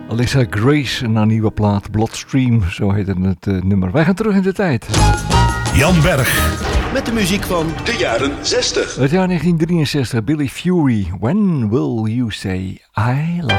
Alyssa Grace en haar nieuwe plaat Bloodstream, zo heette het nummer. Wij gaan terug in de tijd. Jan Berg. Met de muziek van de jaren 60. Het jaar 1963, Billy Fury. When will you say I love you?